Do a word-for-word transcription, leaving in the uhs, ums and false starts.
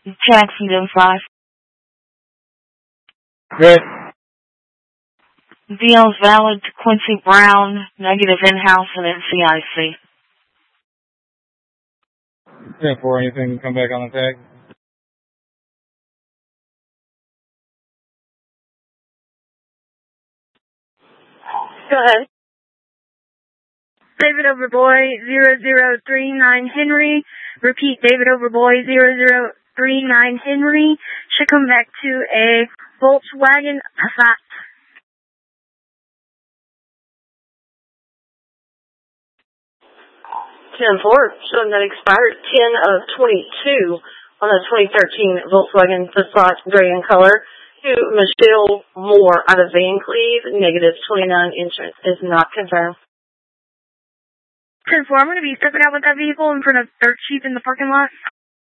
Jacksonville five. Good. D L's valid to Quincy Brown, negative in-house and N C I C. ten four, anything come back on the tag? Go ahead. David Overboy, zero zero three nine Henry. Repeat, David Overboy, zero zero three nine Henry. Should come back to a Volkswagen Passat. ten four, showing that expired ten of twenty-two on the twenty thirteen Volkswagen Passat gray in color. To Michelle Moore out of Van Cleve, negative twenty-nine, insurance is not confirmed. ten four, I'm going to be stepping out with that vehicle in front of Dirt Cheap in the parking lot.